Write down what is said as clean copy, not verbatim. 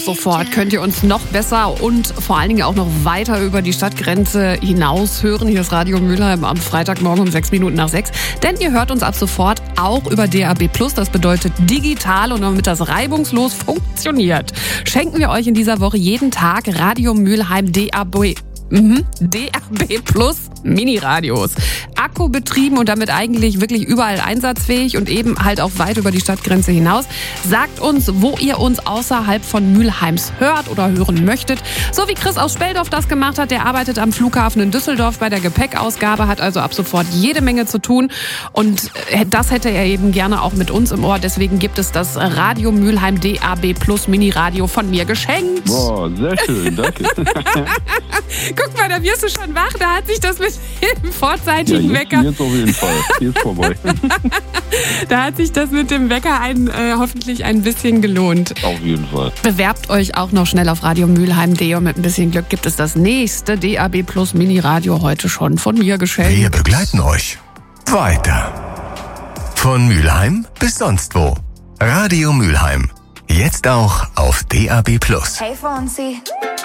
sofort könnt ihr uns noch besser und vor allen Dingen auch noch weiter über die Stadtgrenze hinaus hören. Hier ist Radio Mülheim am Freitagmorgen um 6 Minuten nach 6. Denn ihr hört uns ab sofort auch über DAB+. Das bedeutet digital, und damit das reibungslos funktioniert, schenken wir euch in dieser Woche jeden Tag Radio Mülheim DAB Plus Mini-Radios. Akkubetrieben und damit eigentlich wirklich überall einsatzfähig und eben halt auch weit über die Stadtgrenze hinaus. Sagt uns, wo ihr uns außerhalb von Mülheims hört oder hören möchtet. So wie Chris aus Speldorf das gemacht hat. Der arbeitet am Flughafen in Düsseldorf bei der Gepäckausgabe, hat also ab sofort jede Menge zu tun. Und das hätte er eben gerne auch mit uns im Ohr. Deswegen gibt es das Radio Mülheim DAB Plus Mini-Radio von mir geschenkt. Boah, sehr schön, danke. Guck mal, da wirst du schon wach. Da hat sich das mit dem vorzeitigen Wecker... Jetzt auf jeden Fall. Hier ist vorbei. Da hat sich das mit dem Wecker hoffentlich ein bisschen gelohnt. Auf jeden Fall. Bewerbt euch auch noch schnell auf Radio Mülheim.de und mit ein bisschen Glück gibt es das nächste DAB Plus Mini-Radio heute schon von mir geschenkt. Wir begleiten euch weiter. Von Mülheim bis sonst wo. Radio Mülheim. Jetzt auch auf DAB Plus. Hey Fonzie.